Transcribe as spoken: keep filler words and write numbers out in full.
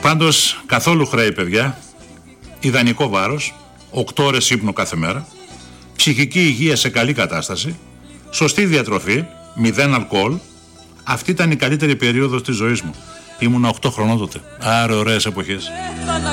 Πάντως καθόλου χρέη, παιδιά. Ιδανικό βάρος, οκτώ ώρες ύπνο κάθε μέρα, ψυχική υγεία σε καλή κατάσταση, σωστή διατροφή, μηδέν αλκοόλ. Αυτή ήταν η καλύτερη περίοδος της ζωής μου. Ήμουνα οκτώ χρονών τότε. Άρα ωραίες εποχές.